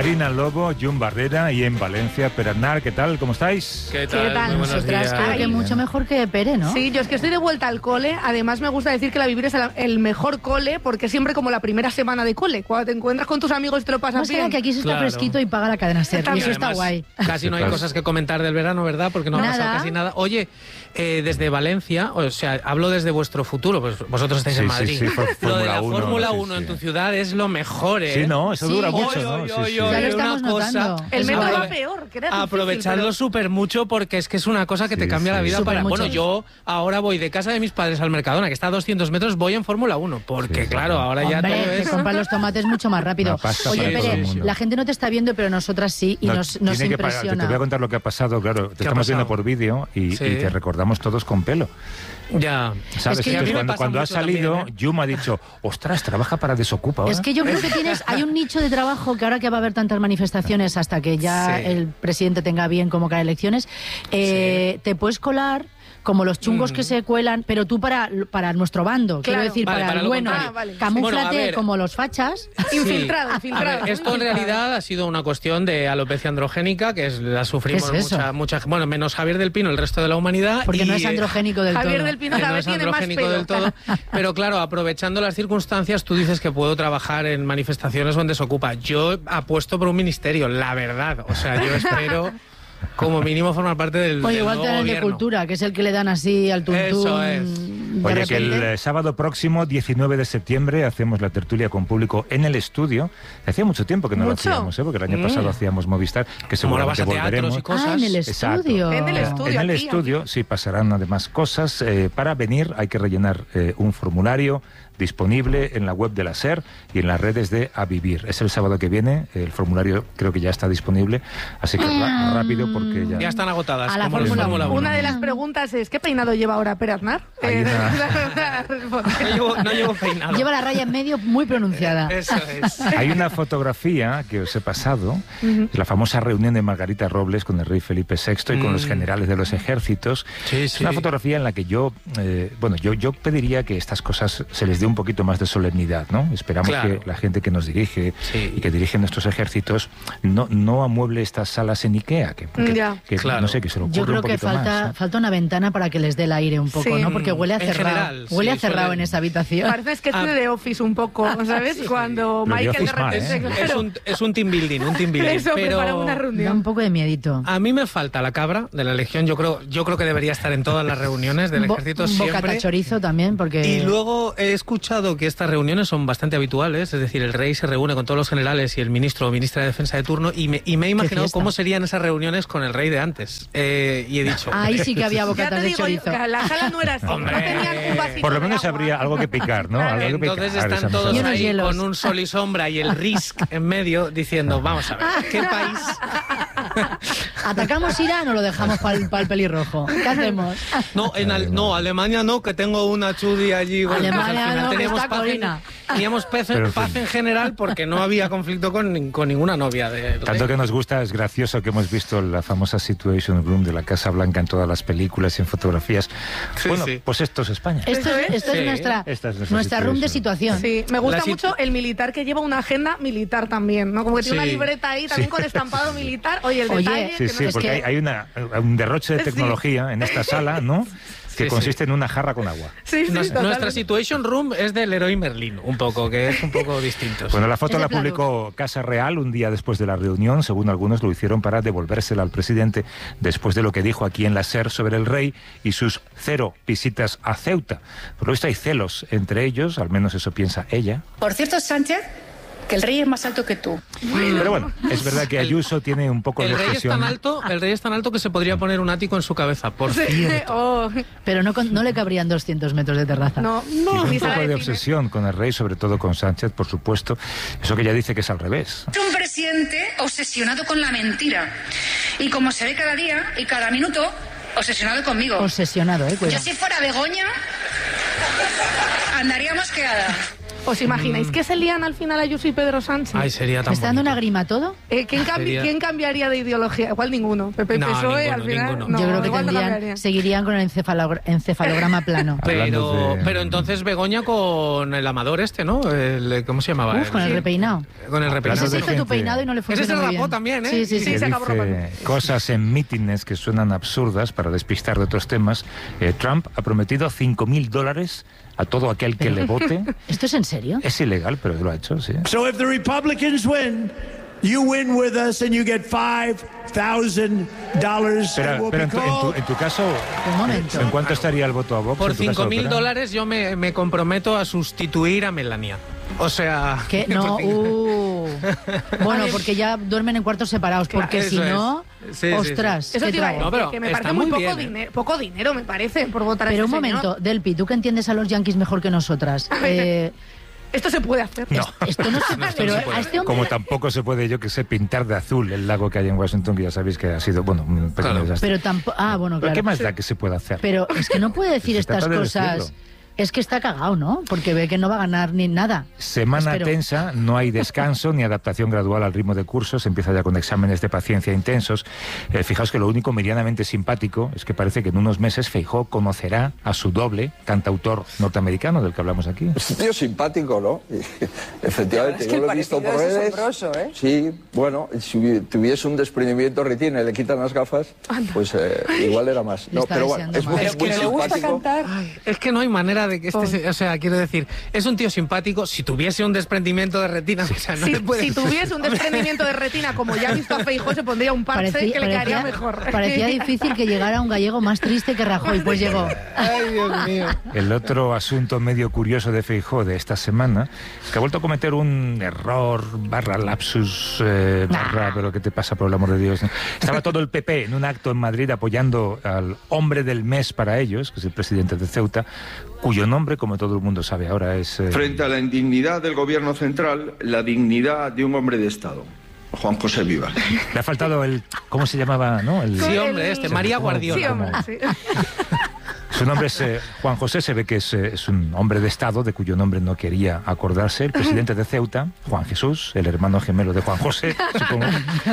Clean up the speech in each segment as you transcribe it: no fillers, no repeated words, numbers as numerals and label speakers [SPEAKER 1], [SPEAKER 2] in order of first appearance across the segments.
[SPEAKER 1] Marina Lobo, Jun Barrera y en Valencia, Pere Aznar. ¿Qué tal? ¿Cómo estáis?
[SPEAKER 2] ¿Qué tal?
[SPEAKER 3] Muy buenos días.
[SPEAKER 4] Creo que mucho mejor que Pere, ¿no?
[SPEAKER 2] Sí, yo es que estoy de vuelta al cole. Además, me gusta decir que la Vivir es el mejor cole, porque siempre como la primera semana de cole, cuando te encuentras con tus amigos y te lo pasas
[SPEAKER 4] Más
[SPEAKER 2] bien.
[SPEAKER 4] que aquí se está fresquito y paga la cadena SER. Y eso está guay.
[SPEAKER 3] Casi no hay cosas que comentar del verano, ¿verdad? Porque no ha pasado casi nada. Oye, desde Valencia, o sea, hablo desde vuestro futuro, pues vosotros estáis en Madrid.
[SPEAKER 1] Sí,
[SPEAKER 3] lo de la Fórmula 1 en tu ciudad es lo mejor, ¿eh?
[SPEAKER 1] Sí, no, eso dura mucho, ¿no?
[SPEAKER 4] Ya lo estamos notando.
[SPEAKER 2] El método va peor, que era
[SPEAKER 3] aprovechadlo súper mucho porque es que es una cosa que te cambia la vida. Bueno, yo ahora voy de casa de mis padres al Mercadona, que está a 200 metros, voy en Fórmula 1, porque claro, ahora ya todo es...
[SPEAKER 4] te compran los tomates mucho más rápido. Oye, Pere, la gente no te está viendo, pero nosotras sí, y nos impresiona.
[SPEAKER 1] Te voy a contar lo que ha pasado, claro, te estamos viendo por vídeo y te recordamos todos con pelo.
[SPEAKER 3] Ya.
[SPEAKER 1] ¿Sabes?
[SPEAKER 4] Es que
[SPEAKER 1] entonces, cuando ha salido,
[SPEAKER 3] también,
[SPEAKER 1] Yuma ha dicho, ostras, trabaja para Desocupa ahora.
[SPEAKER 4] Es que yo creo que hay un nicho de trabajo que ahora que va a haber tantas manifestaciones hasta que ya el presidente tenga bien convocar elecciones, te puedes colar como los chungos que se cuelan, pero tú para nuestro bando, quiero decir, para el bueno, camúflate como los fachas.
[SPEAKER 2] Infiltrado.
[SPEAKER 3] A ver, esto en realidad ha sido una cuestión de alopecia androgénica, que la sufrimos mucha, bueno, menos Javier del Pino, el resto de la humanidad.
[SPEAKER 4] Porque no es androgénico del todo.
[SPEAKER 2] Javier del Pino
[SPEAKER 3] no es androgénico del todo. Pero claro, aprovechando las circunstancias, tú dices que puedo trabajar en manifestaciones donde se ocupa. Yo apuesto por un ministerio, la verdad. O sea, yo espero... como mínimo formar parte del
[SPEAKER 4] igual
[SPEAKER 3] nuevo
[SPEAKER 4] el de Cultura, que es el que le dan así al tuntún.
[SPEAKER 3] Eso es.
[SPEAKER 1] Oye, que el sábado próximo, 19 de septiembre, hacemos la tertulia con público en el estudio. Hacía mucho tiempo que no lo hacíamos, porque el año pasado hacíamos Movistar, que seguramente volveremos.
[SPEAKER 4] Y cosas. En el estudio.
[SPEAKER 2] En el estudio,
[SPEAKER 1] sí, pasarán además cosas. Para venir hay que rellenar un formulario disponible en la web de la SER y en las redes de A Vivir. Es el sábado que viene, el formulario creo que ya está disponible, así que rápido porque ya
[SPEAKER 3] están agotadas.
[SPEAKER 4] A la Fórmula 1.
[SPEAKER 2] Una de las preguntas es, ¿qué peinado lleva ahora Pere Aznar?
[SPEAKER 3] No llevo peinado.
[SPEAKER 4] Lleva la raya en medio muy pronunciada.
[SPEAKER 3] Eso es.
[SPEAKER 1] Hay una fotografía que os he pasado, la famosa reunión de Margarita Robles con el rey Felipe VI y con los generales de los ejércitos. Es una fotografía en la que yo pediría que estas cosas se les dé un poquito más de solemnidad, ¿no? Esperamos que la gente que nos dirige y que dirige nuestros ejércitos no amueble estas salas en Ikea, que no sé, que se lo ocurre.
[SPEAKER 4] Yo creo
[SPEAKER 1] un
[SPEAKER 4] que
[SPEAKER 1] más,
[SPEAKER 4] falta una ventana para que les dé el aire un poco, ¿no? Porque huele a cerrado. Huele a cerrado en esa habitación.
[SPEAKER 2] Parece que estoy de Office un poco, ¿sabes? Cuando Michael de repente...
[SPEAKER 3] Es un team building,
[SPEAKER 2] Eso,
[SPEAKER 3] pero
[SPEAKER 2] para una reunión.
[SPEAKER 4] Da un poco de miedito.
[SPEAKER 3] A mí me falta la cabra de la Legión. Yo creo que debería estar en todas las reuniones del ejército siempre.
[SPEAKER 4] Bocata chorizo también, porque...
[SPEAKER 3] Y luego he escuchado que estas reuniones son bastante habituales, es decir, el rey se reúne con todos los generales y el ministro o ministra de Defensa de turno, y me he imaginado cómo serían esas reuniones con el rey de antes. Y he dicho...
[SPEAKER 4] Ahí sí que había bocatas de chorizo.
[SPEAKER 2] La sala no era así. No tenían un vasito.
[SPEAKER 1] Por lo menos habría algo que picar, ¿no?
[SPEAKER 3] Entonces están todos ahí con un sol y sombra y el RISC en medio diciendo, vamos a ver, ¿qué país?
[SPEAKER 4] ¿Atacamos Irán o lo dejamos para el pelirrojo? ¿Qué hacemos?
[SPEAKER 3] No, Alemania no, que tengo una chudi allí.
[SPEAKER 4] Alemania no, que está Corina.
[SPEAKER 3] Teníamos paz en general porque no había conflicto con ninguna novia del rey.
[SPEAKER 1] Tanto que nos gusta, es gracioso que hemos visto la famosa Situation Room de la Casa Blanca en todas las películas y en fotografías. Pues esto es España.
[SPEAKER 4] Esto es nuestra room de situación.
[SPEAKER 2] Sí, me gusta mucho el militar que lleva una agenda militar también, ¿no? Como que tiene una libreta ahí también con estampado militar. Oye, el detalle...
[SPEAKER 1] Porque hay un derroche de tecnología en esta sala, ¿no? Que consiste en una jarra con agua.
[SPEAKER 3] Nuestra Situation Room es del Leroy Merlin, un poco, que es un poco distinto.
[SPEAKER 1] Bueno, la foto la publicó Casa Real un día después de la reunión. Según algunos, lo hicieron para devolvérsela al presidente después de lo que dijo aquí en la SER sobre el rey y sus 0 visitas a Ceuta. Por lo visto hay celos entre ellos, al menos eso piensa ella.
[SPEAKER 5] Por cierto, Sánchez, que el rey es más alto que tú.
[SPEAKER 1] Pero bueno, es verdad que Ayuso tiene un poco de obsesión.
[SPEAKER 3] El rey es tan alto que se podría poner un ático en su cabeza, por cierto.
[SPEAKER 4] Pero no le cabrían 200 metros de terraza.
[SPEAKER 1] Tiene un poco de obsesión con el rey, sobre todo con Sánchez, por supuesto. Eso que ella dice que es al revés.
[SPEAKER 5] Es un presidente obsesionado con la mentira. Y como se ve cada día y cada minuto, obsesionado conmigo.
[SPEAKER 4] Obsesionado, cuidado.
[SPEAKER 5] Yo si fuera Begoña, andaría mosqueada.
[SPEAKER 2] ¿Os imagináis que se lían al final Ayuso y Pedro Sánchez?
[SPEAKER 3] Ay, sería tan
[SPEAKER 4] ¿Me está dando
[SPEAKER 3] bonito.
[SPEAKER 4] una grima todo?
[SPEAKER 2] ¿Quién cambiaría de ideología? Igual ninguno. PP y
[SPEAKER 3] No,
[SPEAKER 2] PSOE
[SPEAKER 3] ninguno,
[SPEAKER 2] al final.
[SPEAKER 3] ninguno.
[SPEAKER 2] No,
[SPEAKER 4] Yo creo que
[SPEAKER 2] igual no cambiarían.
[SPEAKER 4] seguirían con el encefalograma plano.
[SPEAKER 3] Pero entonces Begoña con el Amador ¿no? ¿Cómo se llamaba?
[SPEAKER 4] Uf, con el repeinado.
[SPEAKER 3] Con el repeinado.
[SPEAKER 4] Ese hizo tu peinado y no le
[SPEAKER 3] Ese
[SPEAKER 4] funcionó
[SPEAKER 3] se
[SPEAKER 4] muy
[SPEAKER 3] rapó
[SPEAKER 4] bien.
[SPEAKER 3] también, ¿eh?
[SPEAKER 4] Sí, sí,
[SPEAKER 2] Sí,
[SPEAKER 4] sí.
[SPEAKER 1] Que
[SPEAKER 2] se acabó
[SPEAKER 1] dice cosas en mítines que suenan absurdas para despistar de otros temas. Trump ha prometido $5.000 a todo aquel que le vote.
[SPEAKER 4] ¿Esto es en serio?
[SPEAKER 1] Es ilegal, pero lo ha hecho, sí.
[SPEAKER 6] So if the Republicans win, you win with us and you get $5,000.
[SPEAKER 1] Pero en tu caso,
[SPEAKER 4] Un momento.
[SPEAKER 1] ¿en cuánto estaría el voto a Vox?
[SPEAKER 3] Por
[SPEAKER 1] en tu caso, Ópera?
[SPEAKER 3] $5.000 yo me comprometo a sustituir a Melania. O sea...
[SPEAKER 4] ¿Qué? No, Bueno, porque ya duermen en cuartos separados, porque
[SPEAKER 3] Eso
[SPEAKER 4] si
[SPEAKER 3] es.
[SPEAKER 4] no,
[SPEAKER 3] Sí,
[SPEAKER 4] ostras,
[SPEAKER 2] Eso
[SPEAKER 4] qué
[SPEAKER 2] te iba a
[SPEAKER 4] trago.
[SPEAKER 2] decir,
[SPEAKER 3] No, pero
[SPEAKER 2] que me
[SPEAKER 3] está
[SPEAKER 2] parece muy
[SPEAKER 3] muy
[SPEAKER 2] poco,
[SPEAKER 3] bien, ¿eh?
[SPEAKER 2] poco dinero, me parece, por votar a
[SPEAKER 4] Pero un
[SPEAKER 2] este
[SPEAKER 4] momento,
[SPEAKER 2] señor.
[SPEAKER 4] Delpi, tú que entiendes a los yanquis mejor que nosotras.
[SPEAKER 2] A ver, Esto se puede hacer.
[SPEAKER 1] No.
[SPEAKER 4] Esto no se...
[SPEAKER 3] No, esto
[SPEAKER 4] pero
[SPEAKER 3] no se puede.
[SPEAKER 4] a este hombre...
[SPEAKER 1] Como tampoco se puede, yo que sé, pintar de azul el lago que hay en Washington, que ya sabéis que ha sido, bueno, un pequeño
[SPEAKER 3] Claro.
[SPEAKER 1] desastre.
[SPEAKER 4] Pero tampoco... Ah, bueno,
[SPEAKER 1] ¿Pero
[SPEAKER 4] claro.
[SPEAKER 1] qué más da que se pueda hacer?
[SPEAKER 4] Pero es que no puede decir
[SPEAKER 1] Se
[SPEAKER 4] estas
[SPEAKER 1] trata de
[SPEAKER 4] cosas.
[SPEAKER 1] decirlo.
[SPEAKER 4] Es que está cagado, ¿no? Porque ve que no va a ganar ni nada.
[SPEAKER 1] Semana
[SPEAKER 4] Espero.
[SPEAKER 1] tensa, no hay descanso ni adaptación gradual al ritmo de cursos, empieza ya con exámenes de paciencia intensos. Fijaos que lo único medianamente simpático es que parece que en unos meses Feijóo conocerá a su doble, cantautor norteamericano del que hablamos aquí.
[SPEAKER 7] Es un tío simpático, ¿no? Efectivamente,
[SPEAKER 8] Es que
[SPEAKER 7] yo
[SPEAKER 8] el
[SPEAKER 7] lo he visto por
[SPEAKER 8] parecido es
[SPEAKER 7] redes.
[SPEAKER 8] asombroso, ¿eh?
[SPEAKER 7] Sí, bueno, si tuviese un desprendimiento retina y le quitan las gafas, pues igual era más.
[SPEAKER 4] Le está
[SPEAKER 7] pero bueno,
[SPEAKER 4] deseando
[SPEAKER 7] es muy,
[SPEAKER 4] más.
[SPEAKER 8] Pero
[SPEAKER 7] es
[SPEAKER 8] que
[SPEAKER 7] muy
[SPEAKER 8] le gusta
[SPEAKER 7] simpático.
[SPEAKER 8] cantar.
[SPEAKER 3] Es que no hay manera de que o sea, quiero decir, es un tío simpático. Si tuviese un desprendimiento de retina, o sea, no le puede...
[SPEAKER 2] Si tuviese un desprendimiento de retina, como ya ha visto a Feijóo, se pondría un parche que le quedaría mejor.
[SPEAKER 4] Parecía difícil que llegara un gallego más triste que Rajoy, pues llegó.
[SPEAKER 3] Ay, Dios mío.
[SPEAKER 1] El otro asunto medio curioso de Feijóo de esta semana es que ha vuelto a cometer un error, lapsus, pero ¿qué te pasa, por el amor de Dios? Estaba todo el PP en un acto en Madrid apoyando al hombre del mes para ellos, que es el presidente de Ceuta, cuyo nombre, como todo el mundo sabe ahora, es...
[SPEAKER 9] Frente a la indignidad del gobierno central, la dignidad de un hombre de Estado. Juan José Vivas.
[SPEAKER 1] Le ha faltado el... ¿Cómo se llamaba? ¿No?
[SPEAKER 3] Sí, hombre, María Guardiola.
[SPEAKER 2] Sí, hombre, sí.
[SPEAKER 1] Su nombre es Juan José, se ve que es un hombre de Estado de cuyo nombre no quería acordarse. El presidente de Ceuta, Juan Jesús, el hermano gemelo de Juan José, supongo,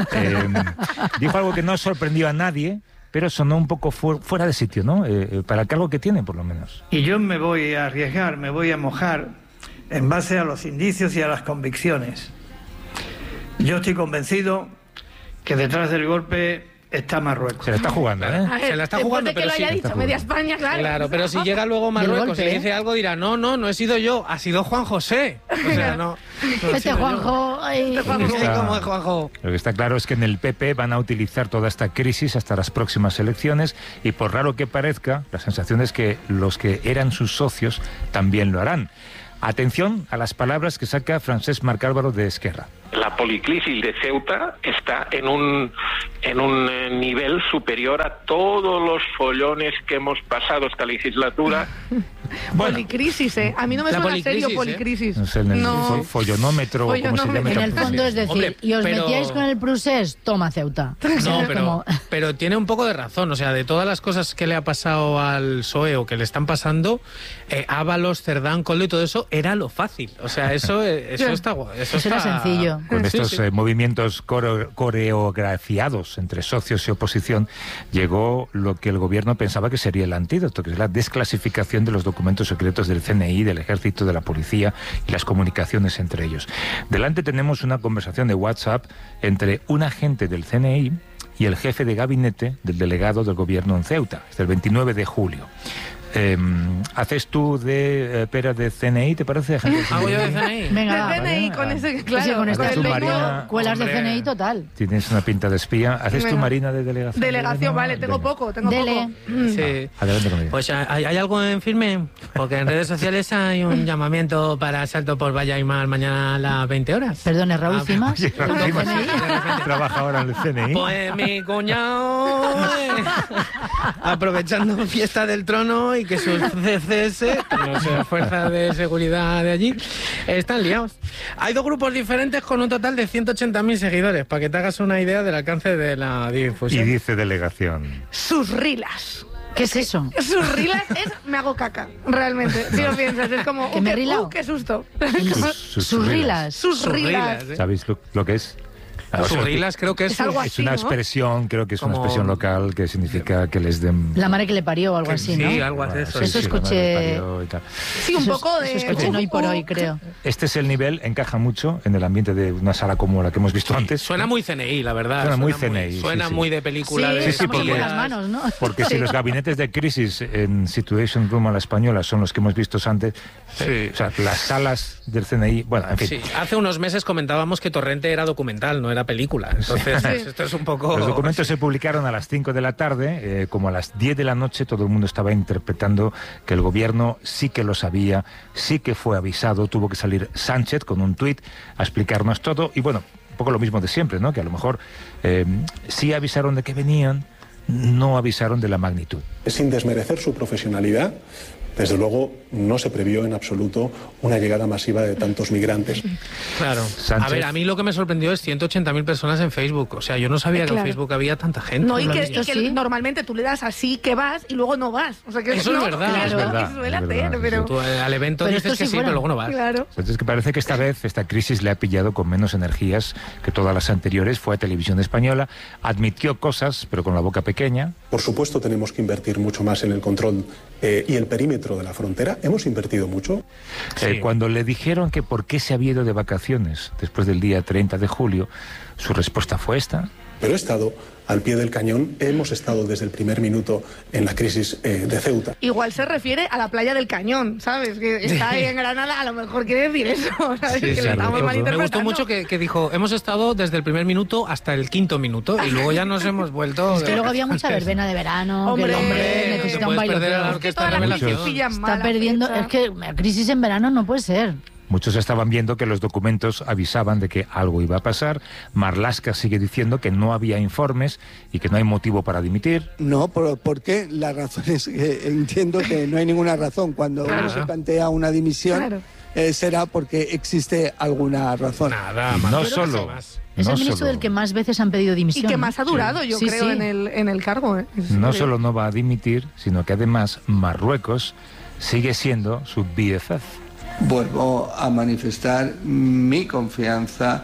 [SPEAKER 1] dijo algo que no sorprendió a nadie, pero sonó un poco fuera de sitio, ¿no? Para el cargo que tiene, por lo menos.
[SPEAKER 10] Y yo me voy a arriesgar, me voy a mojar en base a los indicios y a las convicciones. Yo estoy convencido que detrás del golpe está Marruecos.
[SPEAKER 1] Se la está jugando, ¿eh?
[SPEAKER 2] A ver,
[SPEAKER 3] Se la está
[SPEAKER 2] después
[SPEAKER 3] jugando,
[SPEAKER 2] de que
[SPEAKER 3] pero
[SPEAKER 2] lo
[SPEAKER 3] sí.
[SPEAKER 2] haya dicho media España, claro.
[SPEAKER 3] Claro, pero si llega luego Marruecos
[SPEAKER 4] golpe,
[SPEAKER 3] y le dice algo, dirá, no he sido yo, ha sido Juan José. O sea, no he
[SPEAKER 4] Este
[SPEAKER 3] sido yo.
[SPEAKER 4] Juanjo... ay,
[SPEAKER 3] Sí, como es Juanjo.
[SPEAKER 1] Lo que está claro es que en el PP van a utilizar toda esta crisis hasta las próximas elecciones y por raro que parezca, la sensación es que los que eran sus socios también lo harán. Atención a las palabras que saca Francesc Marc Álvaro de Esquerra.
[SPEAKER 11] La policrisis de Ceuta está en un nivel superior a todos los follones que hemos pasado esta legislatura.
[SPEAKER 1] Bueno,
[SPEAKER 2] Policrisis, ¿eh? A mí no me
[SPEAKER 3] La
[SPEAKER 2] suena
[SPEAKER 3] policrisis,
[SPEAKER 2] serio policrisis.
[SPEAKER 1] es en el follonómetro, o como se llame.
[SPEAKER 4] En el fondo es decir,
[SPEAKER 3] Hombre,
[SPEAKER 4] y os
[SPEAKER 3] pero-
[SPEAKER 4] metíais con el procés, toma Ceuta.
[SPEAKER 3] No,
[SPEAKER 4] Como-
[SPEAKER 3] pero tiene un poco de razón. O sea, de todas las cosas que le ha pasado al PSOE o que le están pasando, Ábalos, Cerdán, Coldo y todo eso, era lo fácil. O sea, eso está guay.
[SPEAKER 4] Eso era sencillo.
[SPEAKER 1] Con
[SPEAKER 3] Sí,
[SPEAKER 1] estos
[SPEAKER 3] sí.
[SPEAKER 1] movimientos coreografiados entre socios y oposición, llegó lo que el gobierno pensaba que sería el antídoto, que es la desclasificación de los documentos secretos del CNI, del Ejército, de la Policía y las comunicaciones entre ellos. Delante tenemos una conversación de WhatsApp entre un agente del CNI y el jefe de gabinete del delegado del gobierno en Ceuta, es del 29 de julio. ¿Haces tú de pera de CNI, te parece? Agente del
[SPEAKER 3] ¿Hago yo de
[SPEAKER 1] CNI?
[SPEAKER 3] CNI?
[SPEAKER 4] Venga, va.
[SPEAKER 2] De CNI con ese,
[SPEAKER 4] Sí,
[SPEAKER 2] claro.
[SPEAKER 4] con este
[SPEAKER 1] Haces tú,
[SPEAKER 2] el
[SPEAKER 4] aspecto,
[SPEAKER 1] Marina.
[SPEAKER 4] cuelas de
[SPEAKER 3] Hombre.
[SPEAKER 4] CNI total.
[SPEAKER 1] Tienes una pinta de espía. ¿Haces tú,
[SPEAKER 2] Venga.
[SPEAKER 1] Marina, de delegación?
[SPEAKER 2] Delegación, vale, tengo
[SPEAKER 1] Venga.
[SPEAKER 2] poco, tengo
[SPEAKER 4] Dele.
[SPEAKER 2] poco.
[SPEAKER 3] Sí.
[SPEAKER 1] Adelante con ella.
[SPEAKER 3] Pues ¿hay algo en firme? Porque en redes sociales hay un llamamiento para Salto por Valla y Mar mañana a las 20 horas.
[SPEAKER 4] Perdone, Raúl
[SPEAKER 3] Ah,
[SPEAKER 4] Cimas.
[SPEAKER 1] Oye,
[SPEAKER 4] el del
[SPEAKER 1] Raúl
[SPEAKER 4] CNI.
[SPEAKER 1] Cimas, trabaja ahora en el CNI.
[SPEAKER 3] Pues mi cuñado, aprovechando fiesta del trono y que sus CCS, no sé, fuerzas de seguridad de allí, están liados. Hay dos grupos diferentes con un total de 180.000 seguidores, para que te hagas una idea del alcance de la
[SPEAKER 1] Y
[SPEAKER 3] difusión.
[SPEAKER 1] dice delegación.
[SPEAKER 2] Sus rilas.
[SPEAKER 4] ¿Qué es eso?
[SPEAKER 2] Sus rilas es me hago caca, realmente. Si lo piensas, es como,
[SPEAKER 4] ¿Que me he rilado?
[SPEAKER 2] qué susto.
[SPEAKER 4] Sus rilas.
[SPEAKER 2] Sus rilas.
[SPEAKER 1] ¿Sabéis lo que es?
[SPEAKER 3] Surrilas creo que es
[SPEAKER 2] algo
[SPEAKER 1] es
[SPEAKER 2] así,
[SPEAKER 1] una
[SPEAKER 2] ¿no?
[SPEAKER 1] expresión, creo que es una expresión local que significa que les den...
[SPEAKER 4] La madre que le parió o algo así, ¿no?
[SPEAKER 3] Sí, algo así.
[SPEAKER 4] Eso escuché...
[SPEAKER 2] Sí, un poco de...
[SPEAKER 4] Eso escuché hoy por hoy, creo.
[SPEAKER 1] Este es el nivel, encaja mucho en el ambiente de una sala como la que hemos visto antes.
[SPEAKER 3] Suena muy CNI, la verdad.
[SPEAKER 1] Suena muy CNI.
[SPEAKER 3] Suena
[SPEAKER 1] sí,
[SPEAKER 3] muy
[SPEAKER 1] sí.
[SPEAKER 3] de película.
[SPEAKER 4] Sí,
[SPEAKER 3] de
[SPEAKER 4] porque las manos, ¿no?
[SPEAKER 1] Porque si los gabinetes de crisis en Situation Room a la española son los que hemos visto antes, o sea, las salas del CNI, bueno, en fin.
[SPEAKER 3] Sí, hace unos meses comentábamos que Torrente era documental, no era película. Entonces, esto es un poco...
[SPEAKER 1] Los documentos se publicaron a las 5 de la tarde, como a las 10 de la noche todo el mundo estaba interpretando que el gobierno sí que lo sabía, sí que fue avisado, tuvo que salir Sánchez con un tuit a explicarnos todo, y bueno, un poco lo mismo de siempre, ¿no? Que a lo mejor sí avisaron de que venían, no avisaron de la magnitud.
[SPEAKER 8] Sin desmerecer su profesionalidad, desde luego no se previó en absoluto una llegada masiva de tantos migrantes.
[SPEAKER 3] Claro.
[SPEAKER 1] Sánchez.
[SPEAKER 3] A ver, a mí lo que me sorprendió es 180.000 personas en Facebook. O sea, yo no sabía que en Facebook había tanta gente.
[SPEAKER 2] No, y que normalmente tú le das así que vas y luego no vas. O sea, que
[SPEAKER 3] eso
[SPEAKER 2] no,
[SPEAKER 3] es verdad.
[SPEAKER 2] Claro,
[SPEAKER 1] es verdad,
[SPEAKER 2] que suele
[SPEAKER 1] es
[SPEAKER 2] hacer,
[SPEAKER 1] verdad,
[SPEAKER 2] pero...
[SPEAKER 3] Tú al evento
[SPEAKER 4] Pero
[SPEAKER 3] dices
[SPEAKER 4] esto
[SPEAKER 3] que
[SPEAKER 4] sí
[SPEAKER 3] sí,
[SPEAKER 4] fuera.
[SPEAKER 3] pero luego no vas.
[SPEAKER 2] Claro.
[SPEAKER 1] Entonces que parece que esta vez esta crisis le ha pillado con menos energías que todas las anteriores. Fue a Televisión Española, admitió cosas, pero con la boca pequeña.
[SPEAKER 8] Por supuesto tenemos que invertir mucho más en el control y el perímetro de la frontera. Hemos invertido mucho.
[SPEAKER 1] Cuando le dijeron que por qué se había ido de vacaciones después del día 30 de julio, su respuesta fue esta.
[SPEAKER 8] Pero he estado al pie del cañón, hemos estado desde el primer minuto en la crisis de Ceuta.
[SPEAKER 2] Igual se refiere a la playa del Cañón, ¿sabes? Que está ahí en Granada, a lo mejor quiere decir eso, ¿sabes? Que lo estamos malinterpretando.
[SPEAKER 3] Me gustó mucho que dijo, hemos estado desde el primer minuto hasta el 5º minuto y luego ya nos hemos vuelto...
[SPEAKER 4] Es que luego había mucha verbena de verano, que el hombre necesita un bailoteo. Está perdiendo... Es que la crisis en verano no puede ser.
[SPEAKER 1] Muchos estaban viendo que los documentos avisaban de que algo iba a pasar. Marlaska sigue diciendo que no había informes y que no hay motivo para dimitir.
[SPEAKER 12] No, porque la razón es que entiendo que no hay ninguna razón. Cuando uno se plantea una dimisión, será porque existe alguna razón.
[SPEAKER 3] Nada
[SPEAKER 1] más. No
[SPEAKER 4] Es
[SPEAKER 1] no
[SPEAKER 4] el ministro del que más veces han pedido dimisión.
[SPEAKER 2] Y que más ha durado, yo creo, en el cargo.
[SPEAKER 1] No solo no va a dimitir, sino que además Marruecos sigue siendo su BFF.
[SPEAKER 13] Vuelvo a manifestar mi confianza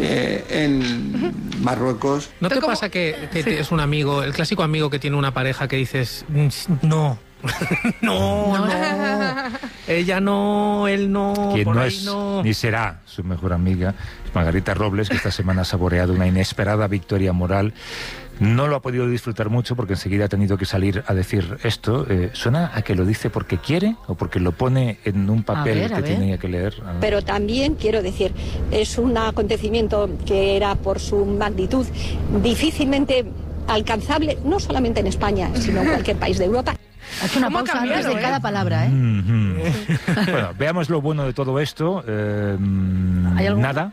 [SPEAKER 13] en Marruecos.
[SPEAKER 3] ¿No te pasa que es un amigo, el clásico amigo que tiene una pareja que dices, no, no, ella no, él no,
[SPEAKER 1] quien
[SPEAKER 3] por
[SPEAKER 1] no
[SPEAKER 3] ahí
[SPEAKER 1] es
[SPEAKER 3] no.
[SPEAKER 1] ni será su mejor amiga es Margarita Robles, que esta semana ha saboreado una inesperada victoria moral. No lo ha podido disfrutar mucho porque enseguida ha tenido que salir a decir esto. ¿Suena a que lo dice porque quiere o porque lo pone en un papel que tenía que leer?
[SPEAKER 14] Pero también, quiero decir, es un acontecimiento que era por su magnitud difícilmente alcanzable, no solamente en España, sino en cualquier país de Europa.
[SPEAKER 4] Haz una pausa antes de cada palabra, ¿eh?
[SPEAKER 1] Bueno, veamos lo bueno de todo esto.
[SPEAKER 4] ¿Hay algo?
[SPEAKER 1] Nada.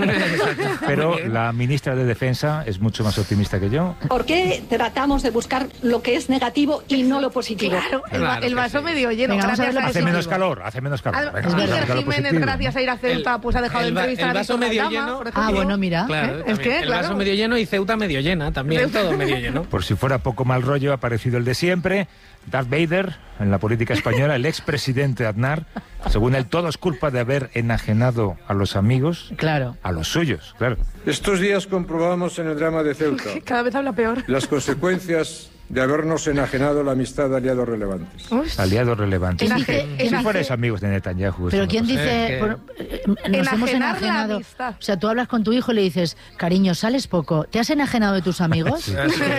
[SPEAKER 1] Pero la ministra de Defensa es mucho más optimista que yo.
[SPEAKER 14] ¿Por qué tratamos de buscar lo que es negativo y no lo positivo?
[SPEAKER 2] Claro, el vaso medio lleno.
[SPEAKER 4] Venga,
[SPEAKER 1] hace menos calor, hace menos calor.
[SPEAKER 2] Iker Jiménez, gracias a ir a Ceuta, pues ha dejado de entrevistar
[SPEAKER 3] el vaso
[SPEAKER 2] a
[SPEAKER 3] medio
[SPEAKER 2] Dama,
[SPEAKER 3] lleno.
[SPEAKER 2] por ejemplo.
[SPEAKER 4] Bueno, mira.
[SPEAKER 3] Claro,
[SPEAKER 2] Es que,
[SPEAKER 3] el vaso medio lleno y Ceuta medio llena también, todo medio lleno.
[SPEAKER 1] Por si fuera poco mal rollo, ha aparecido el de siempre. Darth Vader, en la política española, el expresidente Aznar, según él, todo es culpa de haber enajenado a los amigos, a los suyos, claro.
[SPEAKER 15] Estos días comprobamos en el drama de Ceuta
[SPEAKER 2] Cada vez habla peor.
[SPEAKER 15] las consecuencias de habernos enajenado la amistad de aliados relevantes.
[SPEAKER 1] Aliados relevantes. Si
[SPEAKER 2] Enaje-
[SPEAKER 1] fuerais amigos de Netanyahu...
[SPEAKER 4] Pero
[SPEAKER 1] eso
[SPEAKER 4] ¿quién
[SPEAKER 1] no pasa.
[SPEAKER 4] dice, nos hemos
[SPEAKER 2] Enajenar la
[SPEAKER 4] enajenado?
[SPEAKER 2] amistad.
[SPEAKER 4] O sea, tú hablas con tu hijo y le dices, cariño, sales poco, ¿te has enajenado de tus amigos?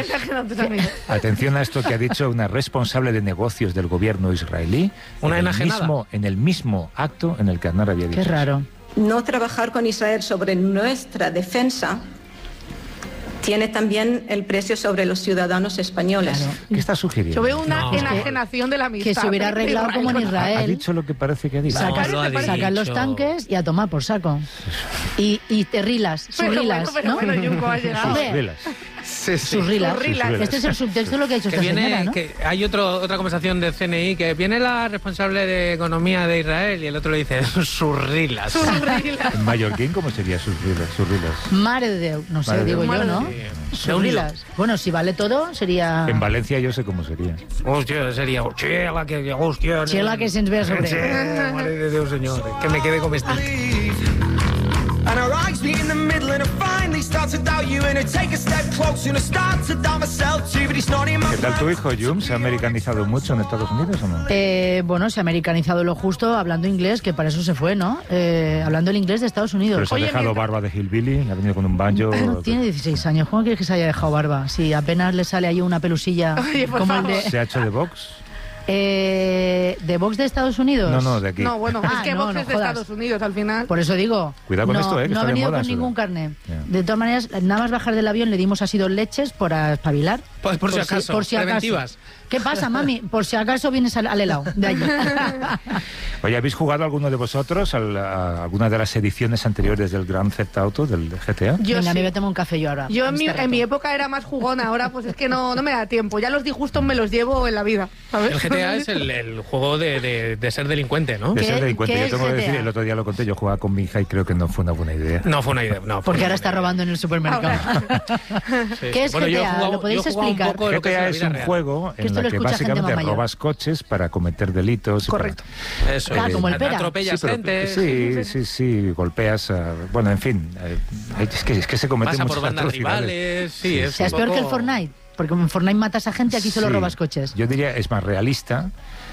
[SPEAKER 1] Atención a esto que ha dicho una responsable de negocios del gobierno israelí
[SPEAKER 3] Una
[SPEAKER 1] en
[SPEAKER 3] enajenada.
[SPEAKER 1] el mismo acto en el que Aznar había dicho.
[SPEAKER 4] Qué raro.
[SPEAKER 16] No trabajar con Israel sobre nuestra defensa tiene también el precio sobre los ciudadanos españoles.
[SPEAKER 1] ¿Qué está sugiriendo?
[SPEAKER 2] Yo veo una enajenación de la amistad.
[SPEAKER 4] Que se hubiera arreglado como en
[SPEAKER 1] Ha
[SPEAKER 4] Israel.
[SPEAKER 1] dicho lo que parece que ha dicho.
[SPEAKER 4] Sacan los tanques y a tomar por saco. Y te rilas,
[SPEAKER 2] Pero
[SPEAKER 4] surrilas,
[SPEAKER 2] bueno,
[SPEAKER 4] ¿no?
[SPEAKER 2] Yunko ha llegado.
[SPEAKER 4] Hombre,
[SPEAKER 1] Velas.
[SPEAKER 4] Sus rilas. Este es el subtexto de lo que ha hecho esta señora, ¿no?
[SPEAKER 3] Que hay otra conversación del CNI que viene la responsable de economía de Israel y el otro le dice sus rilas.
[SPEAKER 1] En mallorquín, ¿cómo sería sus rilas?
[SPEAKER 4] Mare de Déu, no sé, digo yo, ¿no? Sus rilas. Bueno, si vale todo, sería...
[SPEAKER 1] En Valencia yo sé cómo sería.
[SPEAKER 3] Hostia, sería... Chela,
[SPEAKER 4] que se'ns ve a sobre.
[SPEAKER 3] Mare de Déu, señor, que me quede comestible.
[SPEAKER 17] And our eyes meet in the middle and I finally start to doubt you and I take a step closer and I start to doubt myself too, but it's not in my
[SPEAKER 1] ¿Qué tal tu hijo, Jum? ¿Se ha americanizado mucho en Estados Unidos o no?
[SPEAKER 4] Bueno, se ha americanizado lo justo hablando inglés, que para eso se fue, ¿no? Hablando el inglés de Estados Unidos.
[SPEAKER 1] Pero se ha dejado barba de hillbilly, ha venido con un banjo...
[SPEAKER 4] Tiene 16 años, ¿cómo quieres que se haya dejado barba? Si apenas le sale ahí una pelusilla.
[SPEAKER 2] Oye,
[SPEAKER 4] como el de...
[SPEAKER 1] ¿Se ha hecho de box?
[SPEAKER 4] ¿De Vox de Estados Unidos?
[SPEAKER 1] No, de aquí.
[SPEAKER 2] No, bueno, es que Vox es de Estados Unidos al final.
[SPEAKER 4] Por eso digo.
[SPEAKER 1] Cuidado con esto, que
[SPEAKER 4] no ha
[SPEAKER 1] está
[SPEAKER 4] venido
[SPEAKER 1] de moda,
[SPEAKER 4] con ningún carné. De todas maneras, nada más bajar del avión le dimos así 2 leches por espabilar.
[SPEAKER 3] Pues por si acaso, preventivas.
[SPEAKER 4] ¿Qué pasa, mami? Por si acaso vienes al helado de allí.
[SPEAKER 1] Oye, ¿habéis jugado alguno de vosotros a alguna de las ediciones anteriores del Grand Theft Auto, del GTA?
[SPEAKER 4] Venga, me voy a tomar un café yo ahora.
[SPEAKER 2] Yo en mi época era más jugona, ahora pues es que no me da tiempo. Ya los disgustos me los llevo en la vida, ¿sabes?
[SPEAKER 3] El GTA es el juego de ser delincuente, ¿no?
[SPEAKER 1] De ser delincuente. Yo tengo que decir, el otro día lo conté, yo jugaba con mi hija y creo que no fue una buena idea.
[SPEAKER 3] No fue una idea, no.
[SPEAKER 4] Porque ahora está robando en el supermercado. ¿Qué es GTA? ¿Lo podéis explicar?
[SPEAKER 1] GTA es un juego en el que básicamente robas coches para cometer delitos.
[SPEAKER 2] Correcto.
[SPEAKER 3] Eso.
[SPEAKER 4] Como el Pera.
[SPEAKER 3] Atropellas gente.
[SPEAKER 1] Sí, golpeas. Bueno, en fin. Es que se cometen muchas
[SPEAKER 3] por bandas rivales. Sí,
[SPEAKER 4] es peor que el Fortnite. Porque en Fortnite matas a gente, aquí solo robas coches.
[SPEAKER 1] Yo diría, es más realista.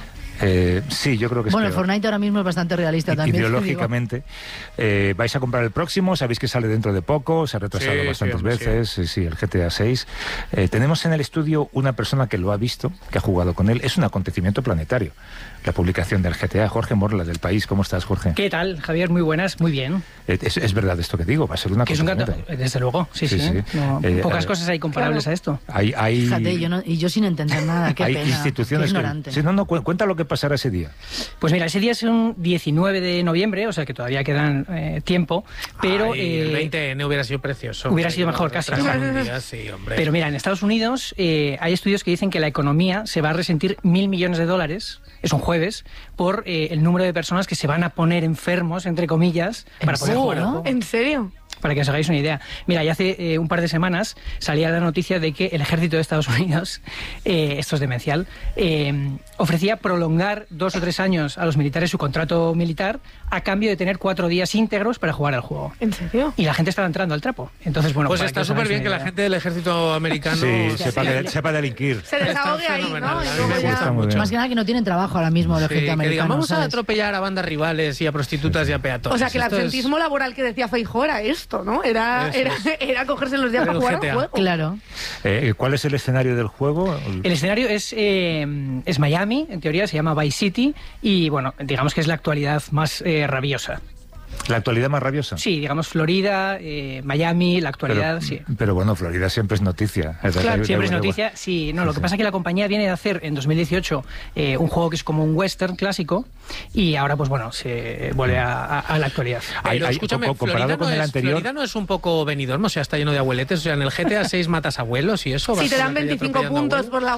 [SPEAKER 1] Sí, yo creo que es
[SPEAKER 4] Bueno, el
[SPEAKER 1] peor.
[SPEAKER 4] Fortnite ahora mismo es bastante realista también.
[SPEAKER 1] Ideológicamente. Vais a comprar el próximo, sabéis que sale dentro de poco, se ha retrasado bastantes veces. Sí, el GTA 6. Tenemos en el estudio una persona que lo ha visto, que ha jugado con él. Es un acontecimiento planetario, la publicación del GTA. Jorge Morla, del País. ¿Cómo estás, Jorge?
[SPEAKER 18] ¿Qué tal, Javier? Muy buenas, muy bien.
[SPEAKER 1] Es verdad esto que digo, va a ser una cosa.
[SPEAKER 18] Desde luego, sí. No, pocas cosas hay comparables a esto.
[SPEAKER 4] Fíjate, yo sin entender nada, qué
[SPEAKER 1] hay
[SPEAKER 4] pena.
[SPEAKER 1] Instituciones
[SPEAKER 4] qué ignorante.
[SPEAKER 1] Cuenta lo que pasará ese día.
[SPEAKER 18] Pues mira, ese día es un 19 de noviembre, o sea que todavía quedan tiempo, pero...
[SPEAKER 3] el 20 hubiera sido precioso.
[SPEAKER 18] Hubiera sido mejor, casi.
[SPEAKER 3] Sí, hombre.
[SPEAKER 18] Pero mira, en Estados Unidos hay estudios que dicen que la economía se va a resentir $1.000 millones, es un jueves, por el número de personas que se van a poner enfermos, entre comillas, para poder jugar al juego.
[SPEAKER 2] ¿En serio?
[SPEAKER 18] Para que os hagáis una idea. Mira, ya hace un par de semanas salía la noticia de que el ejército de Estados Unidos, esto es demencial, ofrecía prolongar 2 o 3 años a los militares su contrato militar a cambio de tener 4 días íntegros para jugar al juego.
[SPEAKER 2] ¿En serio?
[SPEAKER 18] Y la gente estaba entrando al trapo. Entonces, bueno,
[SPEAKER 3] pues está súper bien que la gente del ejército americano
[SPEAKER 1] sepa delinquir.
[SPEAKER 2] Se desahogue ahí, ¿no?
[SPEAKER 4] Más que nada que no tienen trabajo ahora mismo el ejército americano.
[SPEAKER 3] Que digan, vamos
[SPEAKER 4] ¿sabes?
[SPEAKER 3] a atropellar a bandas rivales y a prostitutas y a peatones.
[SPEAKER 2] O sea, que el absentismo laboral que decía Feijóo era esto, ¿no? Era cogerse los días para jugar al juego.
[SPEAKER 4] Claro.
[SPEAKER 1] ¿Cuál es el escenario del juego?
[SPEAKER 18] El escenario es Miami, en teoría, se llama Vice City, y bueno, digamos que es la actualidad más rabiosa.
[SPEAKER 1] ¿La actualidad más rabiosa?
[SPEAKER 18] Sí, digamos Florida, Miami, la actualidad, sí.
[SPEAKER 1] Pero bueno, Florida siempre es noticia.
[SPEAKER 18] Claro, siempre es noticia, sí. No, lo que pasa es que la compañía viene de hacer en 2018 un juego que es como un western clásico y ahora, pues bueno, se vuelve a la actualidad.
[SPEAKER 3] Escúchame,
[SPEAKER 1] comparado con el anterior...
[SPEAKER 3] Florida no es un poco Benidorm, o sea, está lleno de abueletes, o sea, en el GTA 6 matas abuelos y eso.
[SPEAKER 2] Si te dan 25 puntos por la